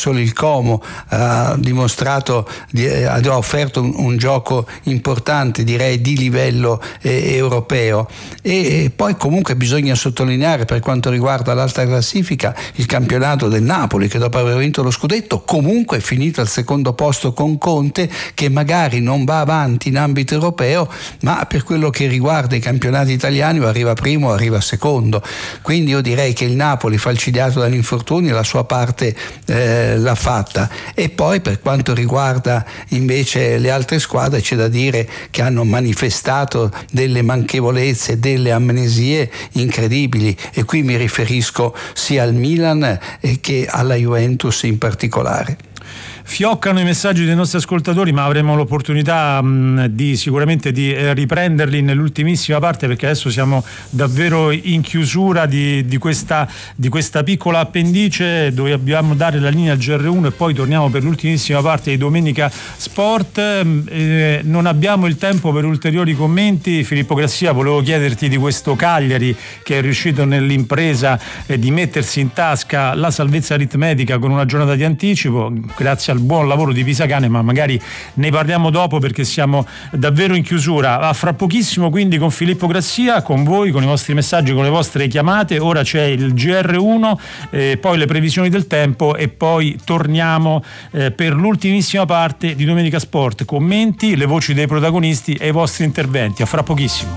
solo il Como ha dimostrato, ha offerto un gioco importante, direi di livello europeo. E poi comunque bisogna sottolineare, per quanto riguarda l'alta classifica, il campionato del Napoli, che dopo aver vinto lo scudetto comunque è finito al secondo posto con Conte, che magari non va avanti in ambito europeo, ma per quello che riguarda i campionati italiani o arriva primo o arriva secondo. Quindi io direi che il Napoli, falcidiato dagli infortuni, la sua parte l'ha fatta. E poi per quanto riguarda invece le altre squadre, c'è da dire che hanno manifestato delle manchevolezze, delle amnesie incredibili, e qui mi riferisco sia al Milan che alla Juventus in particolare. Fioccano i messaggi dei nostri ascoltatori, ma avremo l'opportunità sicuramente di riprenderli nell'ultimissima parte, perché adesso siamo davvero in chiusura di questa piccola appendice. Dobbiamo dare la linea al GR1 e poi torniamo per l'ultimissima parte di Domenica Sport. Non abbiamo il tempo per ulteriori commenti. Filippo Grassia, volevo chiederti di questo Cagliari che è riuscito nell'impresa di mettersi in tasca la salvezza aritmetica con una giornata di anticipo, grazie al buon lavoro di Pisacane, ma magari ne parliamo dopo perché siamo davvero in chiusura. Fra pochissimo quindi con Filippo Grassia, con voi, con i vostri messaggi, con le vostre chiamate. Ora c'è il GR1, poi le previsioni del tempo e poi torniamo per l'ultimissima parte di Domenica Sport. Commenti, le voci dei protagonisti e i vostri interventi. A fra pochissimo.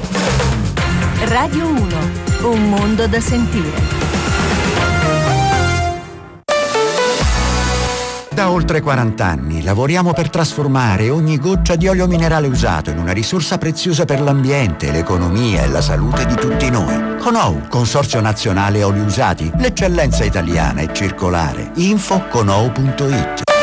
Radio 1, un mondo da sentire. Da oltre 40 anni lavoriamo per trasformare ogni goccia di olio minerale usato in una risorsa preziosa per l'ambiente, l'economia e la salute di tutti noi. Conou, Consorzio Nazionale Oli Usati, l'eccellenza italiana e circolare. Info conou.it.